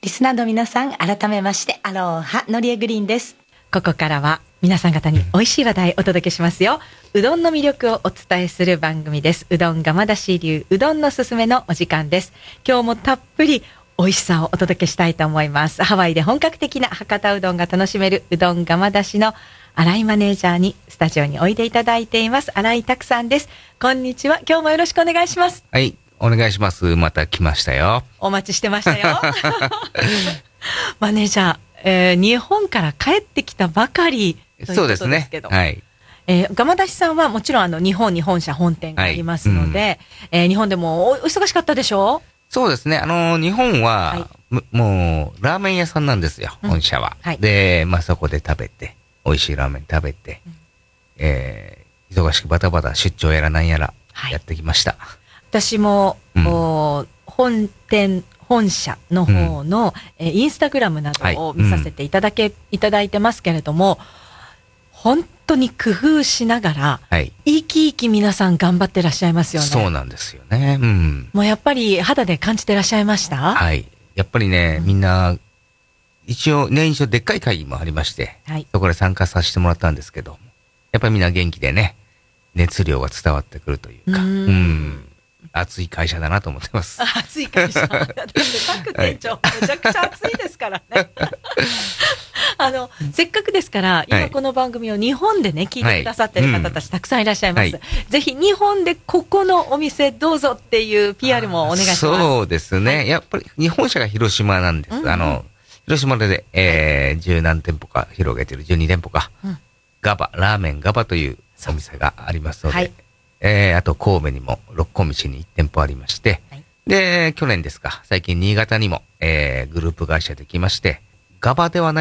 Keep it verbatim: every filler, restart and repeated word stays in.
リスナーの皆さん、改めましてアローハ、のりえグリーンです。 ここからは皆さん方に美味しい話題をお届けしますよ。うどんの魅力をお伝えする番組です。うどんがまだし流うどんのすすめのお時間です。今日もたっぷり美味しさをお届けしたいと思います。ハワイで本格的な博多うどんが楽しめるうどんがまだしの新井マネージャーにスタジオにおいでいただいています。新井拓さんです。こんにちは。今日もよろしくお願いします。 はい、お願いします。また来ましたよ。 お待ちしてましたよ。マネージャー、えー、日本から帰ってきたばかりということですけど。そうですね。はい。えー、がまだしさんはもちろんあの日本に本社本店がありますので、はい、うん、えー、日本でもお忙しかったでしょう？ そうですね。あの日本は、はい、もうラーメン屋さんなんですよ、本社は。うん、はい、で、まあそこで食べて美味しいラーメン食べて、うん、えー、忙しくバタバタ出張やらなんやらやってきました。はい、 私も、うん、本店本社の方の、うん、えー、インスタグラムなどを見させていただけ、はい、うん、いただいてますけれども、本当に工夫しながら、はい、生き生き皆さん頑張ってらっしゃいますよね。 そうなんですよね。うん、 もうやっぱり肌で感じてらっしゃいました？ はい。やっぱりね、うん、みんな、一応、年一応でっかい会議もありまして、はい、そこで参加させてもらったんですけど、やっぱりみんな元気でね、熱量が伝わってくるというか、うん、うん、熱い会社だなと思ってます。 熱い会社。だって各店長、はい、めちゃくちゃ熱いですからね。あの、せっかくですから、今この番組を日本でね、聞いてくださってる方たちたくさんいらっしゃいます。はい、うん、ぜひ日本でここのお店どうぞっていう ピーアール もお願いします。 そうですね。はい、やっぱり日本社が広島なんです。うん、あの、広島で、えー、十何店舗か広げてる、じゅうに店舗か、うん、ガバ、ラーメンガバというお店がありますので、はい、えー、あと神戸にも六甲道にいち店舗ありまして、はい、で、去年ですか、最近新潟にも、えー、グループ会社できまして、ガバではない